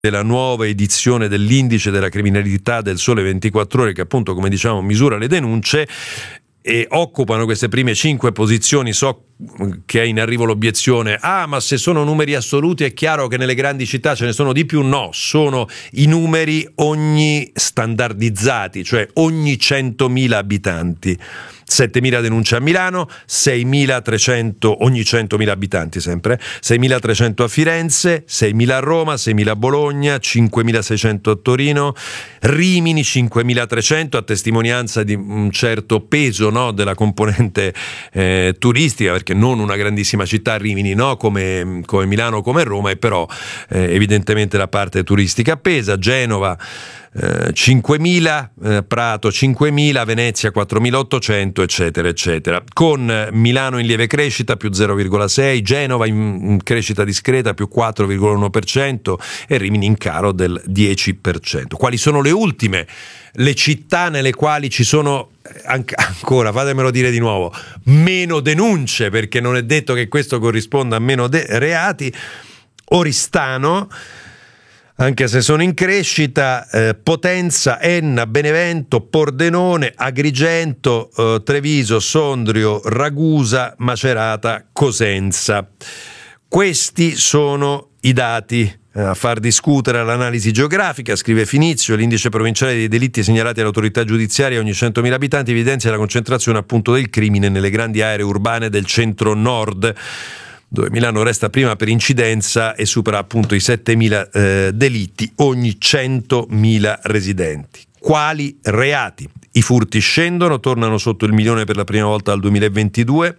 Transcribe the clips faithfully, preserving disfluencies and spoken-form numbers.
della nuova edizione dell'indice della criminalità del Sole ventiquattro Ore, che appunto, come diciamo, misura le denunce, e occupano queste prime cinque posizioni. So che è in arrivo l'obiezione: ah, ma se sono numeri assoluti è chiaro che nelle grandi città ce ne sono di più. No, sono i numeri ogni standardizzati, cioè ogni centomila abitanti. settemila denunce a Milano, seimilatrecento ogni centomila abitanti sempre, seimilatrecento a Firenze, seimila a Roma, seimila a Bologna, cinquemilaseicento a Torino, Rimini cinquemilatrecento, a testimonianza di un certo peso, no, della componente eh, turistica, perché non una grandissima città Rimini, no, come, come Milano, come Roma, e però eh, evidentemente la parte turistica pesa. Genova Eh, cinquemila, eh, Prato cinquemila, Venezia quattromilaottocento, eccetera eccetera, con Milano in lieve crescita più zero virgola sei, Genova in, in crescita discreta più quattro virgola uno per cento e Rimini in caro del dieci per cento. Quali sono le ultime, le città nelle quali ci sono anche, ancora, fatemelo dire di nuovo, meno denunce, perché non è detto che questo corrisponda a meno de- reati? Oristano, anche se sono in crescita, eh, Potenza, Enna, Benevento, Pordenone, Agrigento, eh, Treviso, Sondrio, Ragusa, Macerata, Cosenza. Questi sono i dati a far discutere l'analisi geografica. Scrive Finizio: l'indice provinciale dei delitti segnalati all'autorità giudiziaria ogni centomila abitanti evidenzia la concentrazione appunto del crimine nelle grandi aree urbane del centro-nord, dove Milano resta prima per incidenza e supera appunto i settemila eh, delitti ogni centomila residenti. Quali reati? I furti scendono, tornano sotto il milione per la prima volta dal duemilaventidue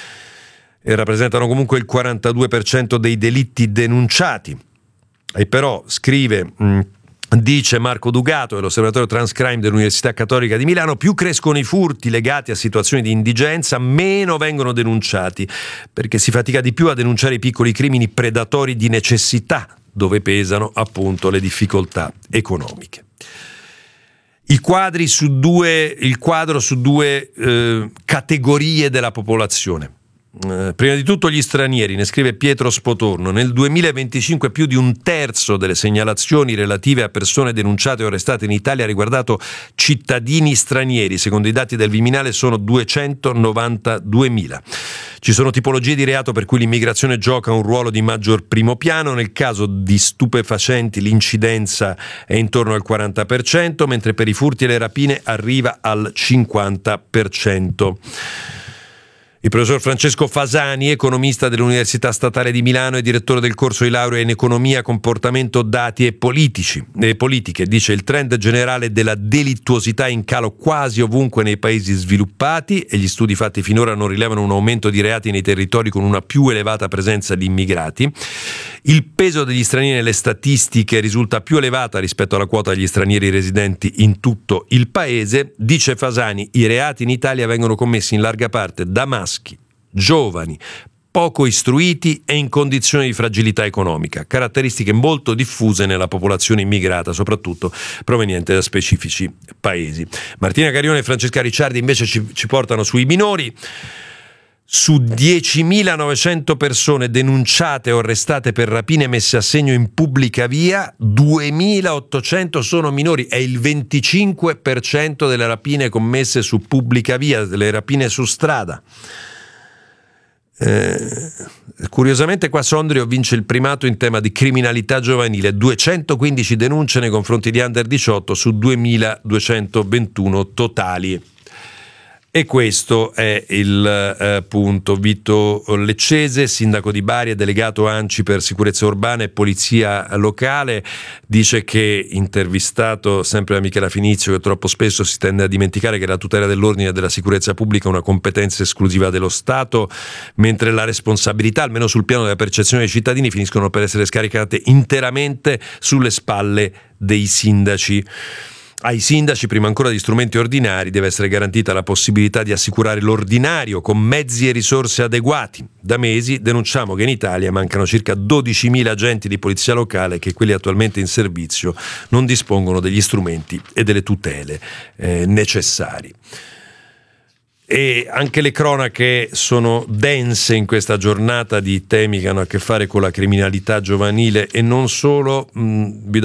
e rappresentano comunque il quarantadue per cento dei delitti denunciati. E però, scrive, mh, dice Marco Dugato dell'Osservatorio Transcrime dell'Università Cattolica di Milano, più crescono i furti legati a situazioni di indigenza, meno vengono denunciati, perché si fatica di più a denunciare i piccoli crimini predatori di necessità, dove pesano appunto le difficoltà economiche. I quadri su due, il quadro su due eh, categorie della popolazione. Uh, prima di tutto gli stranieri, ne scrive Pietro Spotorno. Nel duemilaventicinque più di un terzo delle segnalazioni relative a persone denunciate o arrestate in Italia ha riguardato cittadini stranieri. Secondo i dati del Viminale sono duecentonovantaduemila. Ci sono tipologie di reato per cui l'immigrazione gioca un ruolo di maggior primo piano. Nel caso di stupefacenti l'incidenza è intorno al quaranta per cento, mentre per i furti e le rapine arriva al cinquanta per cento. Il professor Francesco Fasani, economista dell'Università Statale di Milano e direttore del corso di laurea in economia, comportamento, dati e politici, e politiche, dice: il trend generale della delittuosità è in calo quasi ovunque nei paesi sviluppati e gli studi fatti finora non rilevano un aumento di reati nei territori con una più elevata presenza di immigrati. Il peso degli stranieri nelle statistiche risulta più elevata rispetto alla quota degli stranieri residenti in tutto il paese. Dice Fasani: i reati in Italia vengono commessi in larga parte da maschi, giovani, poco istruiti e in condizioni di fragilità economica, caratteristiche molto diffuse nella popolazione immigrata, soprattutto proveniente da specifici paesi. Martina Carione e Francesca Ricciardi invece ci, ci portano sui minori. Su diecimilanovecento persone denunciate o arrestate per rapine messe a segno in pubblica via, duemilaottocento sono minori. È il venticinque per cento delle rapine commesse su pubblica via, delle rapine su strada. Eh, curiosamente qua Sondrio vince il primato in tema di criminalità giovanile, duecentoquindici denunce nei confronti di under diciotto su duemiladuecentoventuno totali. E questo è il eh, punto. Vito Leccese, sindaco di Bari e delegato ANCI per sicurezza urbana e polizia locale, dice che, intervistato sempre da Michela Finizio, che troppo spesso si tende a dimenticare che la tutela dell'ordine e della sicurezza pubblica è una competenza esclusiva dello Stato, mentre la responsabilità, almeno sul piano della percezione dei cittadini, finiscono per essere scaricate interamente sulle spalle dei sindaci. Ai sindaci, prima ancora di strumenti ordinari, deve essere garantita la possibilità di assicurare l'ordinario con mezzi e risorse adeguati. Da mesi denunciamo che in Italia mancano circa dodicimila agenti di polizia locale, che quelli attualmente in servizio non dispongono degli strumenti e delle tutele eh, necessari. E anche le cronache sono dense in questa giornata di temi che hanno a che fare con la criminalità giovanile e non solo. Mh, vi